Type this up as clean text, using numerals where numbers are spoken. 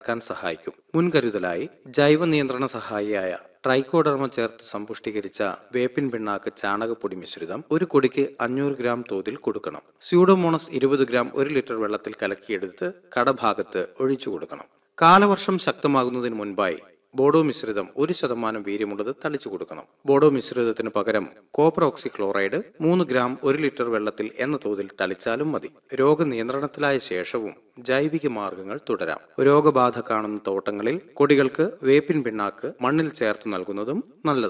ക്കാൻ സഹായിക്കും. മുൻകരുതലായി ജൈവ നിയന്ത്രണ സഹായിയായ ട്രൈക്കോഡർമ ചേർത്ത് സമ്പുഷ്ടീകരിച്ച വേപ്പിൻ പിണ്ണാക്ക് ചാണകപ്പൊടി മിശ്രിതം ഒരു കൊടിക്ക് 500 ഗ്രാം തോതിൽ കൊടുക്കണം. സ്യൂഡോമോണസ് 20 ഗ്രാം 1 ലിറ്റർ വെള്ളത്തിൽ കലക്കിയെടുത്ത് കടഭാഗത്ത് ഒഴിച്ചു കൊടുക്കണം. കാലവർഷം ശക്തമാകുന്നതിന് മുൻപായി ബോഡോ മിശ്രിതം 1% വീര്യമുള്ളത് തളിച്ചു കൊടുക്കണം. ബോഡോ മിശ്രിതത്തിന് പകരം കോപ്പർ ഓക്സിക്ലോറൈഡ് 3 ഗ്രാം 1 ലിറ്റർ വെള്ളത്തിൽ എന്ന തോതിൽ തളിച്ചാലും മതി. രോഗനിയന്ത്രണത്തിലായ ശേഷവും ജൈവിക മാർഗങ്ങൾ തുടരാം. രോഗബാധ കാണുന്ന തോട്ടങ്ങളിൽ കൊടികൾക്ക് വേപ്പിൻ പിണ്ണാക്ക് മണ്ണിൽ ചേർത്ത് നൽകുന്നതും നല്ലതാണ്.